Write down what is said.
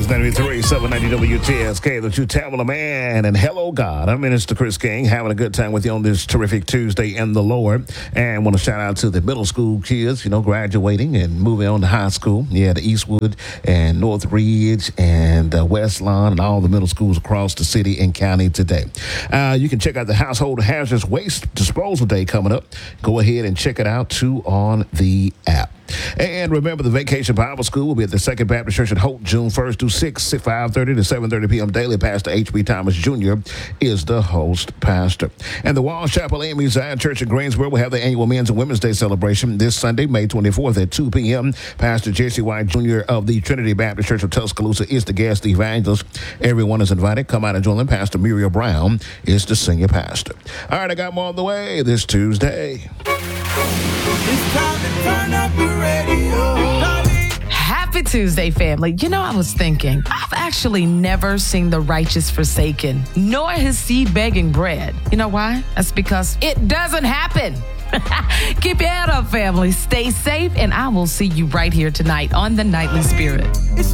is 93, 790 WTSK, the True Tamala Man, and hello, God. I'm Minister Chris King, having a good time with you on this terrific Tuesday in the Lord. And want to shout out to the middle school kids, graduating and moving on to high school. Yeah, the Eastwood and North Ridge and West Lawn and all the middle schools across the city and county today. You can check out the Household Hazardous Waste Disposal Day coming up. Go ahead and check it out, too, on the app. And remember, the Vacation Bible School will be at the Second Baptist Church at Holt, June 1st through 6th, 5:30 to 7:30 p.m. daily. Pastor H.B. Thomas Jr. is the host pastor. And the Wall Chapel AME Zion Church in Greensboro will have the annual Men's and Women's Day celebration this Sunday, May 24th at 2 p.m. Pastor Jesse White Jr. of the Trinity Baptist Church of Tuscaloosa is the guest evangelist. Everyone is invited. Come out and join them. Pastor Muriel Brown is the senior pastor. All right, I got more on the way this Tuesday. It's time to turn up the radio. Happy Tuesday, family. I was thinking, I've actually never seen the righteous forsaken, nor his seed begging bread. You know why? That's because it doesn't happen. Keep your head up, family. Stay safe, and I will see you right here tonight on The Nightly Spirit. It's